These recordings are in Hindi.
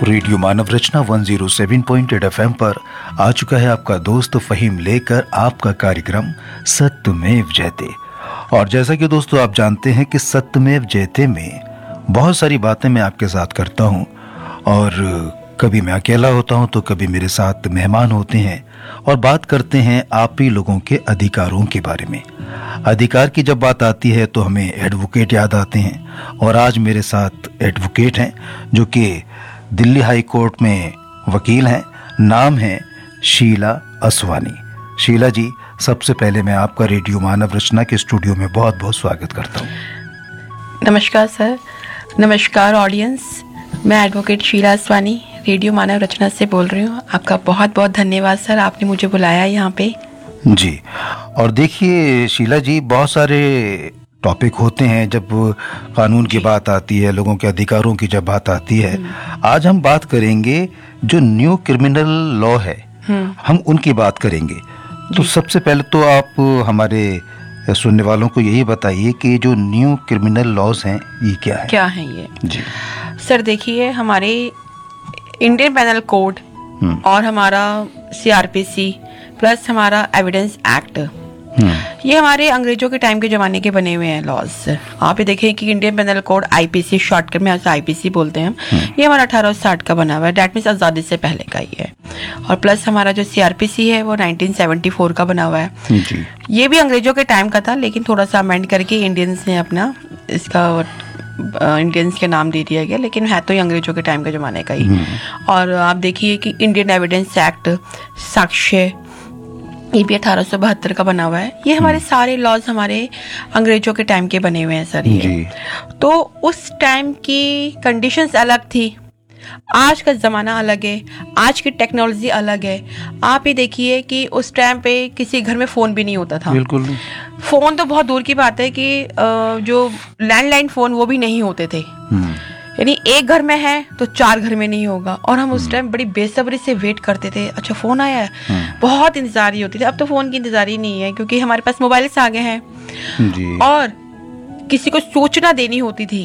रेडियो मानव रचना 107.8 FM पर आ चुका है आपका दोस्त फहीम लेकर आपका कार्यक्रम सत्यमेव जयते। और जैसा कि दोस्तों आप जानते हैं कि सत्यमेव जयते में बहुत सारी बातें मैं आपके साथ करता हूं, और कभी मैं अकेला होता हूं तो कभी मेरे साथ मेहमान होते हैं और बात करते हैं आप ही लोगों के अधिकारों के बारे में। अधिकार की जब बात आती है तो हमें एडवोकेट याद आते हैं, और आज मेरे साथ एडवोकेट हैं जो कि दिल्ली हाई कोर्ट में वकील हैं। नाम है शीला असवानी। शीला जी, सबसे पहले मैं आपका रेडियो मानव रचना के स्टूडियो में बहुत बहुत स्वागत करता हूँ। नमस्कार सर, नमस्कार ऑडियंस। मैं एडवोकेट शीला असवानी रेडियो मानव रचना से बोल रही हूँ। आपका बहुत बहुत धन्यवाद सर, आपने मुझे बुलाया यहाँ पे। जी, और देखिए शीला जी, बहुत सारे टॉपिक होते हैं जब कानून की बात आती है, लोगों के अधिकारों की जब बात आती है। आज हम बात करेंगे जो न्यू क्रिमिनल लॉ है, हम उनकी बात करेंगे। तो सबसे पहले तो आप हमारे सुनने वालों को यही बताइए कि जो न्यू क्रिमिनल लॉज हैं ये क्या है ये जी। सर देखिए, हमारे इंडियन पेनल कोड और हमारा CRPC प्लस हमारा एविडेंस एक्ट, ये हमारे अंग्रेजों के टाइम के जमाने के बने हुए हैं लॉज। आप ये देखें कि Indian panel code IPC shortcut में IPC बोलते हैं हम, ये हमारा 1860 का बना हुआ है। डेट मीन्स आज़ादी से पहले का ही है। और प्लस हमारा जो CRPC है वो 1974 का बना हुआ है जी। ये भी अंग्रेजों के टाइम का था, लेकिन थोड़ा सा अमेंड करके इंडियंस ने अपना इसका इंडियंस के नाम दे दिया गया, लेकिन है तो ये अंग्रेजों के टाइम के ज़माने का ही। और आप देखिए कि इंडियन एविडेंस एक्ट, साक्ष्य, ये भी 1872 का बना हुआ है। ये हमारे सारे लॉज हमारे अंग्रेजों के टाइम के बने हुए हैं सर ये। तो उस टाइम की कंडीशंस अलग थी, आज का ज़माना अलग है, आज की टेक्नोलॉजी अलग है। आप ये देखिए कि उस टाइम पे किसी घर में फ़ोन भी नहीं होता था। बिल्कुल नहीं। फ़ोन तो बहुत दूर की बात है कि जो लैंडलाइन फ़ोन वो भी नहीं होते थे। यानी एक घर में है तो 4 घर में नहीं होगा। और हम उस टाइम बड़ी बेसब्री से वेट करते थे, अच्छा फ़ोन आया है, बहुत इंतज़ारी होती थी। अब तो फ़ोन की इंतज़ारी नहीं है, क्योंकि हमारे पास मोबाइल्स आ गए हैं जी। और किसी को सूचना देनी होती थी,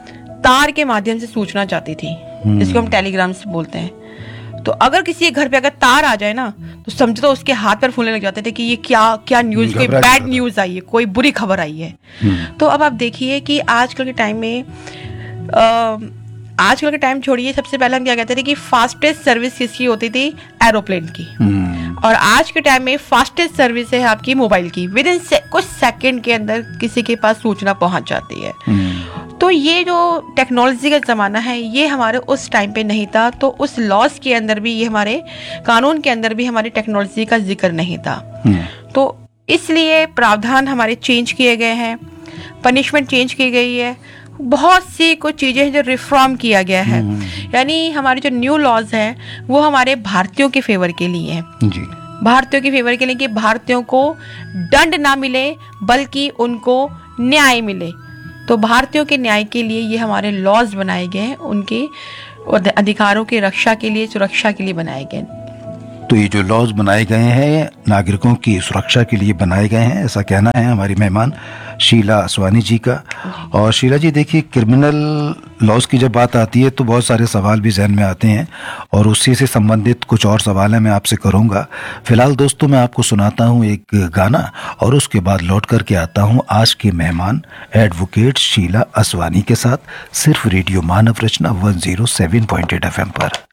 तार के माध्यम से सूचना जाती थी, जिसको हम टेलीग्राम से बोलते हैं। तो अगर किसी के घर पे अगर तार आ जाए ना, तो समझो तो उसके हाथ पर फूलने लग जाते थे कि ये क्या न्यूज़, कोई बैड न्यूज़ आई है, कोई बुरी खबर आई है। तो अब आप देखिए कि आजकल के टाइम में आजकल के टाइम छोड़िए, सबसे पहले हम क्या कहते थे कि फास्टेस्ट सर्विस किसकी होती थी? एरोप्लेन की। और आज के टाइम में फास्टेस्ट सर्विस है आपकी मोबाइल की। विद इन कुछ सेकंड के अंदर किसी के पास सूचना पहुंच जाती है। तो ये जो टेक्नोलॉजी का ज़माना है, ये हमारे उस टाइम पे नहीं था। तो उस लॉज के अंदर भी, ये हमारे कानून के अंदर भी हमारी टेक्नोलॉजी का जिक्र नहीं था। तो इसलिए प्रावधान हमारे चेंज किए गए हैं, पनिशमेंट चेंज की गई है, बहुत सी कुछ चीज़ें हैं जो रिफॉर्म किया गया है। यानी हमारे जो न्यू लॉज हैं वो हमारे भारतीयों के फेवर के लिए हैं जी। भारतीयों के फेवर के लिए कि भारतीयों को दंड ना मिले बल्कि उनको न्याय मिले। तो भारतीयों के न्याय के लिए ये हमारे लॉज बनाए गए हैं, उनके अधिकारों की रक्षा के लिए, सुरक्षा के लिए बनाए गए। तो ये जो लॉज बनाए गए हैं नागरिकों की सुरक्षा के लिए बनाए गए हैं, ऐसा कहना है हमारी मेहमान शीला असवानी जी का। और शीला जी देखिए, क्रिमिनल लॉज की जब बात आती है तो बहुत सारे सवाल भी जहन में आते हैं, और उसी से संबंधित कुछ और सवाल मैं आपसे करूंगा। फिलहाल दोस्तों मैं आपको सुनाता हूं एक गाना, और उसके बाद लौट करके आता हूं आज के मेहमान एडवोकेट शीला असवानी के साथ, सिर्फ रेडियो मानव रचना 107.8 FM पर।